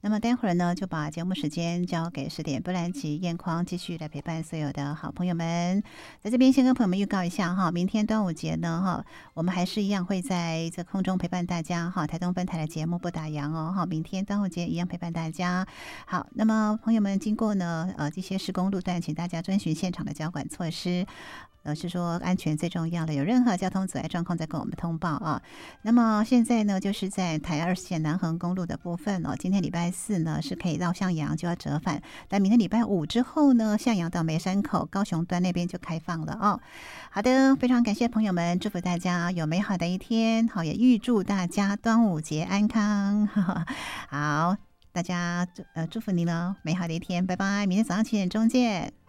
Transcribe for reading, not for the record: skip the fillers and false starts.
那么待会儿呢，就把节目时间交给10点，不然及燕匡继续来陪伴所有的好朋友们。在这边先跟朋友们预告一下哈，明天端午节呢哈，我们还是一样会在这空中陪伴大家哈，台东分台的节目不打烊哦哈，明天端午节一样陪伴大家。好，那么朋友们经过呢这些施工路段，请大家遵循现场的交管措施。是说安全最重要的，有任何交通阻碍状况再跟我们通报啊。那么现在呢，就是在台2线南横公路的部分哦，今天礼拜4呢是可以绕向阳就要折返，但明天礼拜5之后呢，向阳到梅山口高雄端那边就开放了哦。好的，非常感谢朋友们，祝福大家有美好的一天，好，也预祝大家端午节安康。好，大家祝福你了，美好的一天，拜拜，明天早上7点钟见。